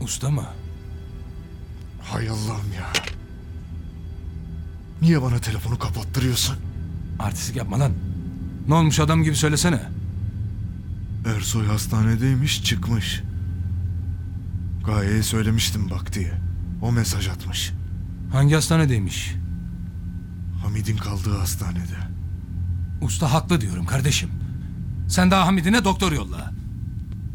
Usta mı? Hay Allah'ım ya. Niye bana telefonu kapattırıyorsun? Artistik yapma lan. Ne olmuş adam gibi söylesene. Ersoy hastanedeymiş, çıkmış. Gaye'ye söylemiştim bak diye. O mesaj atmış. Hangi hastanedeymiş? Hamid'in kaldığı hastanede. Usta haklı diyorum kardeşim. Sen daha Hamid'ine doktor yolla.